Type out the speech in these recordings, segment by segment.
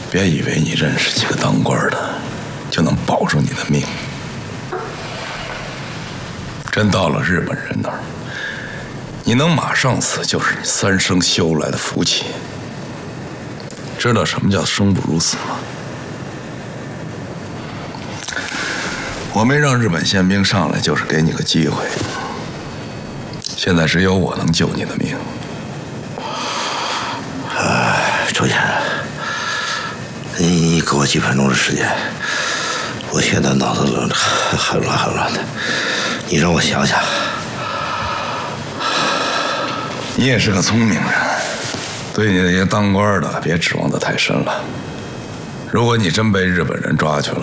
别以为你认识几个当官的就能保住你的命。真到了日本人那儿，你能马上死，就是你三生修来的福气。知道什么叫生不如死吗？我没让日本宪兵上来，就是给你个机会。现在只有我能救你的命。 周先生，你给我几分钟的时间，我现在脑子很乱的，你让我想想。 你也是个聪明人，对你那些当官的别指望得太深了。如果你真被日本人抓去了，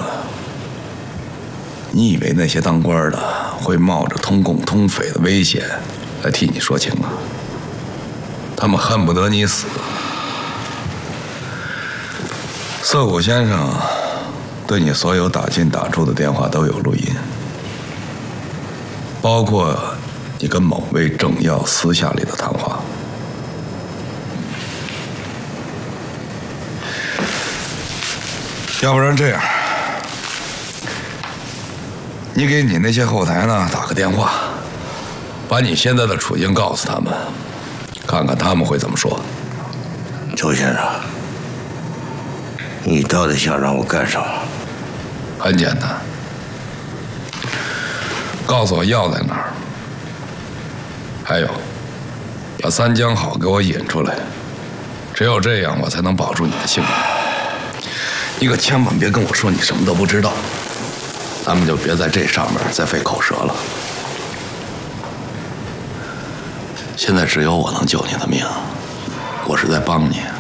你以为那些当官的会冒着通共通匪的危险来替你说情啊？他们恨不得你死。涩谷先生对你所有打进打出的电话都有录音，包括你跟某位政要私下里的谈话。要不然这样，你给你那些后台呢打个电话，把你现在的处境告诉他们，看看他们会怎么说。 周先生，你到底想让我干什么？ 很简单，告诉我药在哪儿，还有把三江好给我引出来，只有这样我才能保住你的性命。你可千万别跟我说你什么都不知道，咱们就别在这上面再费口舌了。现在只有我能救你的命，我是在帮你。